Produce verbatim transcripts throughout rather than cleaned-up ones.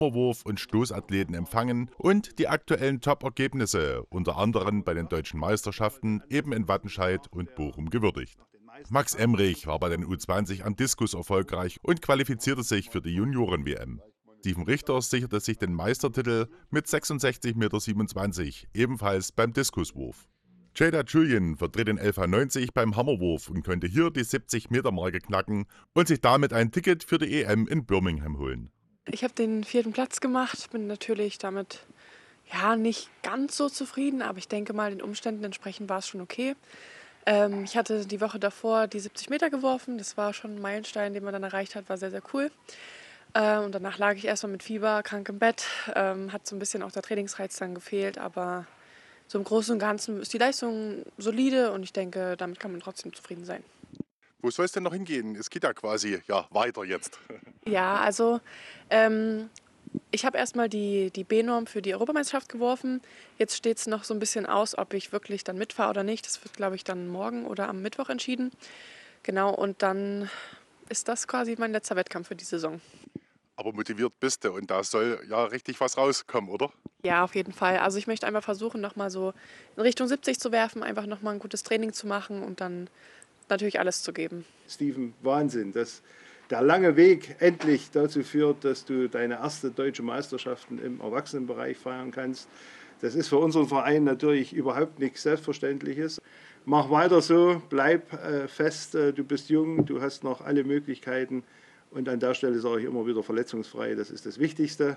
Wurf- und Stoßathleten empfangen und die aktuellen Top-Ergebnisse, unter anderem bei den deutschen Meisterschaften, eben in Wattenscheid und Bochum gewürdigt. Max Emrich war bei den U zwanzig am Diskus erfolgreich und qualifizierte sich für die Junioren-W M. Steven Richter sicherte sich den Meistertitel mit sechsundsechzig Komma siebenundzwanzig Meter, ebenfalls beim Diskuswurf. Jada Julian vertritt den L V neunzig beim Hammerwurf und konnte hier die siebzig Meter Marke knacken und sich damit ein Ticket für die E M in Birmingham holen. Ich habe den vierten Platz gemacht, bin natürlich damit ja nicht ganz so zufrieden, aber ich denke mal, den Umständen entsprechend war es schon okay. Ähm, ich hatte die Woche davor die siebzig Meter geworfen, das war schon ein Meilenstein, den man dann erreicht hat, war sehr, sehr cool. Äh, und danach lag ich erstmal mit Fieber, krank im Bett, ähm, hat so ein bisschen auch der Trainingsreiz dann gefehlt, aber so im Großen und Ganzen ist die Leistung solide und ich denke, damit kann man trotzdem zufrieden sein. Wo soll es denn noch hingehen? Es geht ja quasi ja, weiter jetzt. Ja, also ähm, ich habe erstmal die, die B-Norm für die Europameisterschaft geworfen. Jetzt steht es noch so ein bisschen aus, ob ich wirklich dann mitfahre oder nicht. Das wird, glaube ich, dann morgen oder am Mittwoch entschieden. Genau, und dann ist das quasi mein letzter Wettkampf für die Saison. Aber motiviert bist du und da soll ja richtig was rauskommen, oder? Ja, auf jeden Fall. Also ich möchte einfach versuchen, nochmal so in Richtung siebzig zu werfen, einfach nochmal ein gutes Training zu machen und dann natürlich alles zu geben. Steven, Wahnsinn, dass der lange Weg endlich dazu führt, dass du deine erste deutsche Meisterschaften im Erwachsenenbereich feiern kannst. Das ist für unseren Verein natürlich überhaupt nichts Selbstverständliches. Mach weiter so, bleib äh, fest, äh, du bist jung, du hast noch alle Möglichkeiten und an der Stelle sage ich immer wieder verletzungsfrei, das ist das Wichtigste.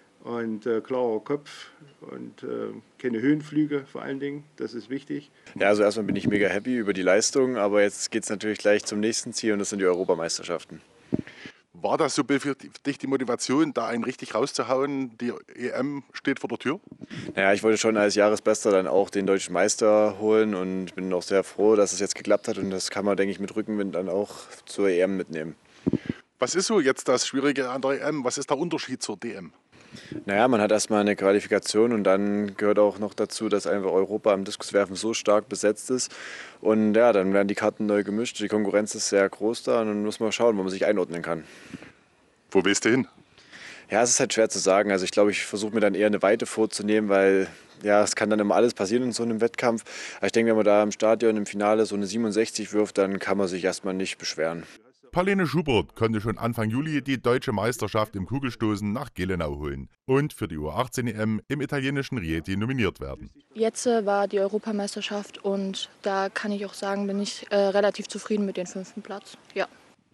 Und äh, klarer Kopf und äh, keine Höhenflüge vor allen Dingen, das ist wichtig. Ja, also erstmal bin ich mega happy über die Leistung, aber jetzt geht es natürlich gleich zum nächsten Ziel und das sind die Europameisterschaften. War das so für dich die Motivation, da einen richtig rauszuhauen? Die E M steht vor der Tür? Naja, ich wollte schon als Jahresbester dann auch den deutschen Meister holen und bin auch sehr froh, dass es jetzt geklappt hat und das kann man, denke ich, mit Rückenwind dann auch zur E M mitnehmen. Was ist so jetzt das Schwierige an der E M? Was ist der Unterschied zur D M? Naja, man hat erstmal eine Qualifikation und dann gehört auch noch dazu, dass einfach Europa am Diskuswerfen so stark besetzt ist. Und ja, dann werden die Karten neu gemischt. Die Konkurrenz ist sehr groß da und dann muss man schauen, wo man sich einordnen kann. Wo willst du hin? Ja, es ist halt schwer zu sagen. Also ich glaube, ich versuche mir dann eher eine Weite vorzunehmen, weil ja, es kann dann immer alles passieren in so einem Wettkampf. Aber ich denke, wenn man da im Stadion im Finale so eine siebenundsechzig wirft, dann kann man sich erstmal nicht beschweren. Pauline Schubert konnte schon Anfang Juli die deutsche Meisterschaft im Kugelstoßen nach Gelenau holen und für die U achtzehn E M im italienischen Rieti nominiert werden. Jetzt äh, war die Europameisterschaft und da kann ich auch sagen, bin ich äh, relativ zufrieden mit dem fünften Platz. Ja.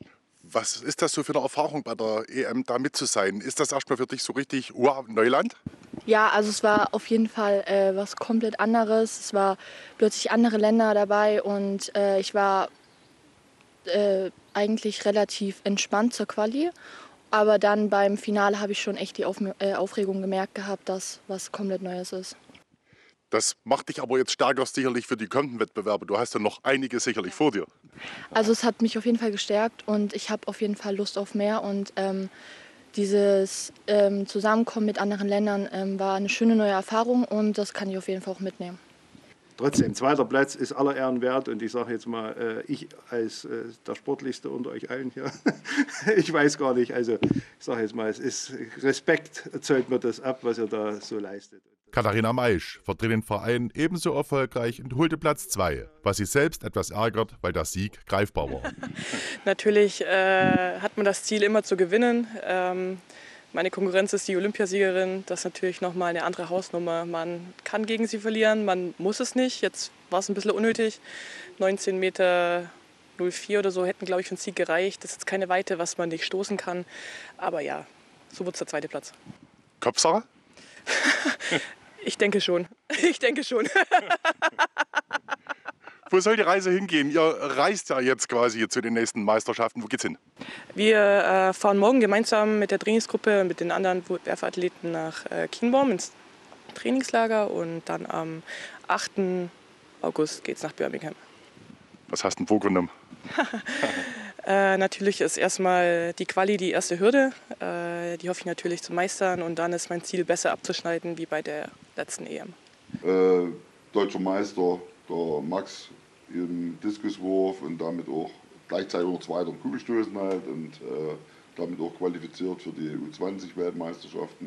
Was ist das so für eine Erfahrung bei der E M da mit zu sein? Ist das erstmal für dich so richtig wow, Neuland? Ja, also es war auf jeden Fall äh, was komplett anderes. Es war plötzlich andere Länder dabei und äh, ich war äh, eigentlich relativ entspannt zur Quali. Aber dann beim Finale habe ich schon echt die Auf äh, Aufregung gemerkt gehabt, dass was komplett Neues ist. Das macht dich aber jetzt stärker sicherlich für die kommenden Wettbewerbe. Du hast ja noch einige sicherlich vor dir. Also es hat mich auf jeden Fall gestärkt und ich habe auf jeden Fall Lust auf mehr. Und ähm, dieses ähm, Zusammenkommen mit anderen Ländern ähm, war eine schöne neue Erfahrung und das kann ich auf jeden Fall auch mitnehmen. Trotzdem, zweiter Platz ist aller Ehren wert und ich sage jetzt mal, äh, ich als äh, der Sportlichste unter euch allen hier, ich weiß gar nicht, also ich sage jetzt mal, es ist Respekt, zollt mir das ab, was ihr da so leistet. Katharina Maisch vertritt den Verein ebenso erfolgreich und holte Platz zwei, was sie selbst etwas ärgert, weil der Sieg greifbar war. Natürlich äh, hat man das Ziel immer zu gewinnen. Ähm, Meine Konkurrenz ist die Olympiasiegerin, das ist natürlich nochmal eine andere Hausnummer. Man kann gegen sie verlieren, man muss es nicht. Jetzt war es ein bisschen unnötig. neunzehn Meter null vier oder so hätten, glaube ich, für den Sieg gereicht. Das ist jetzt keine Weite, was man nicht stoßen kann. Aber ja, so wird es der zweite Platz. Kopfsache? Ich denke schon. Ich denke schon. Wo soll die Reise hingehen? Ihr reist ja jetzt quasi zu den nächsten Meisterschaften. Wo geht's hin? Wir äh, fahren morgen gemeinsam mit der Trainingsgruppe und mit den anderen Werferathleten nach äh, Kienbaum ins Trainingslager und dann am achten August geht es nach Birmingham. Was hast du denn vorgenommen? äh, natürlich ist erstmal die Quali die erste Hürde. Äh, die hoffe ich natürlich zu meistern und dann ist mein Ziel, besser abzuschneiden wie bei der letzten E M. Äh, Deutscher Meister, der Max im Diskuswurf und damit auch gleichzeitig noch Zweiter im Kugelstoßen halt und äh, damit auch qualifiziert für die U zwanzig Weltmeisterschaften.